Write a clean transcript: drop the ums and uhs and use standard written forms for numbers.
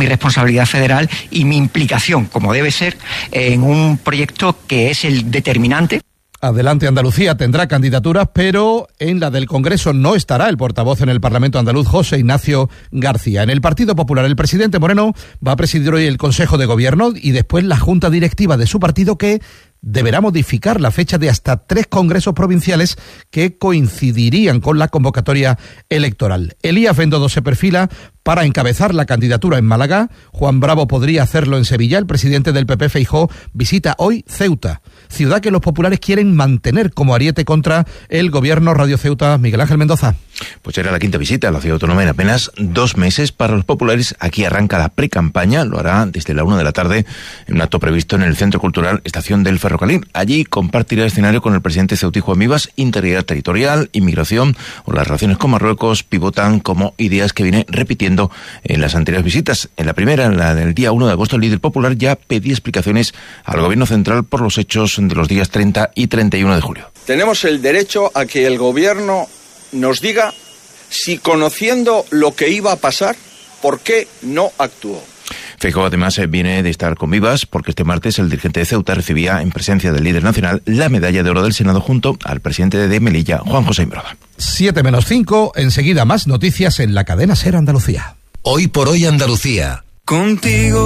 mi responsabilidad federal y mi implicación, como debe ser, en un proyecto que es el determinante. Adelante Andalucía tendrá candidaturas, pero en la del Congreso no estará el portavoz en el Parlamento andaluz, José Ignacio García. En el Partido Popular, el presidente Moreno va a presidir hoy el Consejo de Gobierno y después la Junta Directiva de su partido, que deberá modificar la fecha de hasta 3 congresos provinciales que coincidirían con la convocatoria electoral. Elías Bendodo se perfila para encabezar la candidatura en Málaga. Juan Bravo podría hacerlo en Sevilla. El presidente del PP, Feijóo, visita hoy Ceuta, ciudad que los populares quieren mantener como ariete contra el gobierno. Radio Ceuta, Miguel Ángel Mendoza. Pues era la 5ª visita a la ciudad autónoma en apenas 2 meses para los populares. Aquí arranca la precampaña, lo hará desde la 1 de la tarde en un acto previsto en el Centro Cultural Estación del Ferrocarril. Allí compartirá escenario con el presidente ceutí Juan Vivas. Integridad territorial, inmigración o las relaciones con Marruecos pivotan como ideas que viene repitiendo en las anteriores visitas. En la primera, en la del día 1 de agosto, el líder popular ya pedía explicaciones al gobierno central por los hechos de los días 30 y 31 de julio. Tenemos el derecho a que el gobierno nos diga si, conociendo lo que iba a pasar, ¿por qué no actuó? Feijóo además viene de estar con Vivas porque este martes el dirigente de Ceuta recibía en presencia del líder nacional la medalla de oro del Senado junto al presidente de Melilla, Juan José Imbroda. 7:05, enseguida más noticias en la cadena SER Andalucía. Hoy por hoy Andalucía. Contigo.